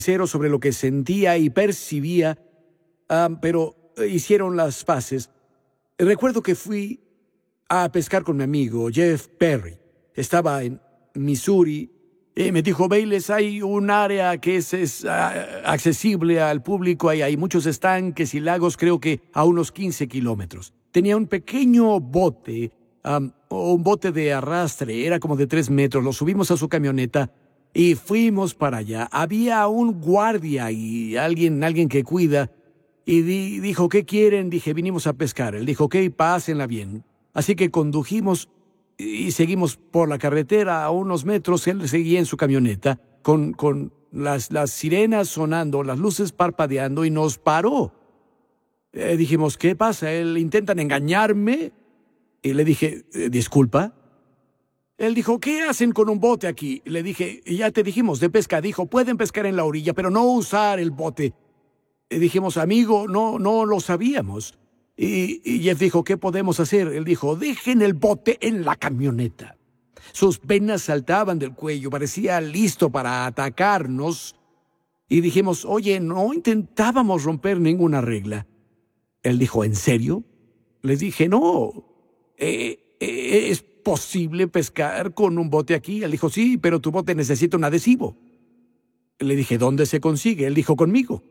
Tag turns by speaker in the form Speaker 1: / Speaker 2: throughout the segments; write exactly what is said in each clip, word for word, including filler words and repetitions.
Speaker 1: sincero sobre lo que sentía y percibía, um, pero hicieron las paces. Recuerdo que fui a pescar con mi amigo Jeff Perry. Estaba en Missouri y me dijo: Bayless, hay un área que es, es uh, accesible al público. Hay, hay muchos estanques y lagos, creo que a unos quince kilómetros. Tenía un pequeño bote, um, un bote de arrastre, era como de tres metros. Lo subimos a su camioneta y fuimos para allá. Había un guardia y alguien, alguien que cuida. Y di, dijo: ¿qué quieren? Dije: vinimos a pescar. Él dijo: ok, pásenla bien. Así que condujimos y seguimos por la carretera a unos metros. Él seguía en su camioneta con, con las, las sirenas sonando, las luces parpadeando, y nos paró. Eh, dijimos: ¿qué pasa? ¿Él intentan engañarme? Y le dije: ¿disculpa? Él dijo: ¿qué hacen con un bote aquí? Le dije: ya te dijimos, de pesca. Dijo: pueden pescar en la orilla, pero no usar el bote. Y dijimos: amigo, no, no lo sabíamos. Y, y Jeff dijo: ¿qué podemos hacer? Él dijo: dejen el bote en la camioneta. Sus venas saltaban del cuello, parecía listo para atacarnos. Y dijimos: oye, no intentábamos romper ninguna regla. Él dijo: ¿en serio? Les dije: no, eh, eh, ¿es posible pescar con un bote aquí? Él dijo: sí, pero tu bote necesita un adhesivo. Le dije: ¿dónde se consigue? Él dijo: conmigo.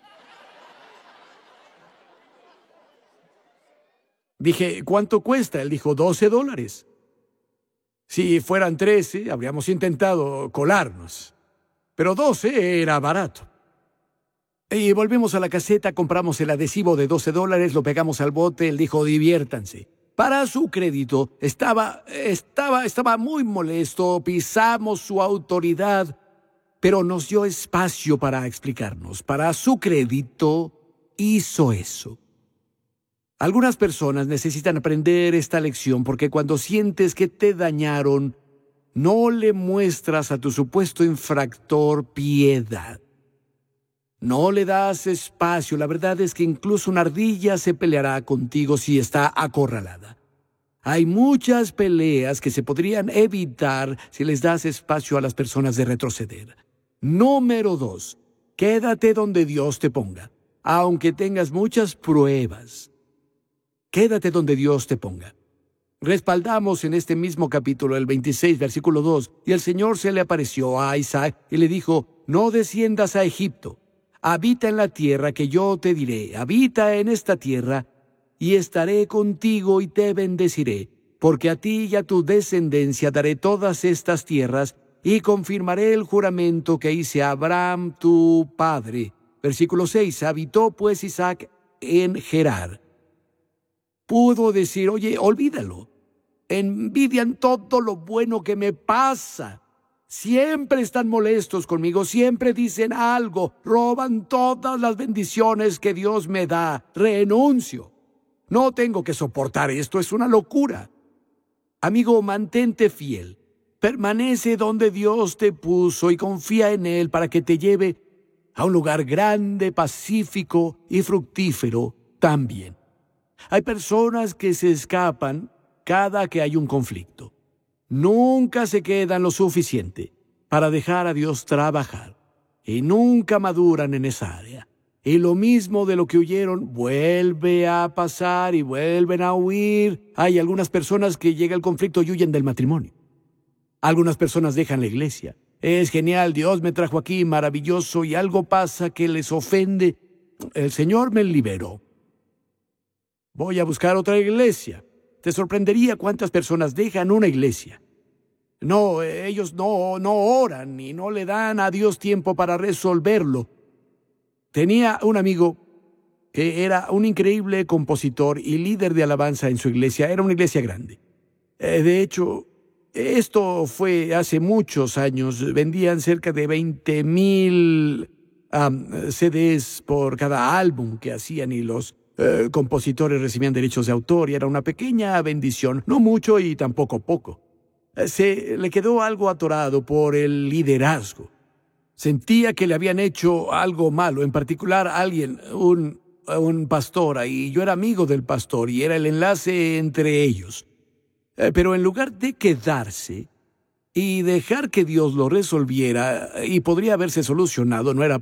Speaker 1: Dije: ¿cuánto cuesta? Él dijo: doce dólares. Si fueran trece, habríamos intentado colarnos. Pero doce era barato. Y volvimos a la caseta, compramos el adhesivo de doce dólares, lo pegamos al bote. Él dijo: diviértanse. Para su crédito, estaba, estaba, estaba muy molesto, pisamos su autoridad, pero nos dio espacio para explicarnos. Para su crédito, hizo eso. Algunas personas necesitan aprender esta lección porque cuando sientes que te dañaron, no le muestras a tu supuesto infractor piedad. No le das espacio. La verdad es que incluso una ardilla se peleará contigo si está acorralada. Hay muchas peleas que se podrían evitar si les das espacio a las personas de retroceder. Número dos, quédate donde Dios te ponga, aunque tengas muchas pruebas. Quédate donde Dios te ponga. Respaldamos en este mismo capítulo, el veintiséis, versículo dos, y el Señor se le apareció a Isaac y le dijo: no desciendas a Egipto, habita en la tierra que yo te diré, habita en esta tierra, y estaré contigo y te bendeciré, porque a ti y a tu descendencia daré todas estas tierras, y confirmaré el juramento que hice a Abraham tu padre. Versículo seis, habitó pues Isaac en Gerar. Pudo decir: oye, olvídalo. Envidian todo lo bueno que me pasa. Siempre están molestos conmigo, siempre dicen algo, roban todas las bendiciones que Dios me da. Renuncio. No tengo que soportar esto, es una locura. Amigo, mantente fiel. Permanece donde Dios te puso y confía en Él para que te lleve a un lugar grande, pacífico y fructífero también. Hay personas que se escapan cada que hay un conflicto. Nunca se quedan lo suficiente para dejar a Dios trabajar y nunca maduran en esa área. Y lo mismo de lo que huyeron vuelve a pasar y vuelven a huir. Hay algunas personas que llega el conflicto y huyen del matrimonio. Algunas personas dejan la iglesia. Es genial, Dios me trajo aquí, maravilloso, y algo pasa que les ofende. El Señor me liberó. Voy a buscar otra iglesia. Te sorprendería cuántas personas dejan una iglesia. No, ellos no, no oran y no le dan a Dios tiempo para resolverlo. Tenía un amigo que era un increíble compositor y líder de alabanza en su iglesia. Era una iglesia grande. Eh, de hecho, esto fue hace muchos años. Vendían cerca de veinte mil um, C Ds por cada álbum que hacían y los Eh, compositores recibían derechos de autor y era una pequeña bendición, no mucho y tampoco poco. Eh, se le quedó algo atorado por el liderazgo. Sentía que le habían hecho algo malo, en particular alguien, un, un pastor, y yo era amigo del pastor y era el enlace entre ellos. Eh, pero en lugar de quedarse y dejar que Dios lo resolviera, y podría haberse solucionado, no era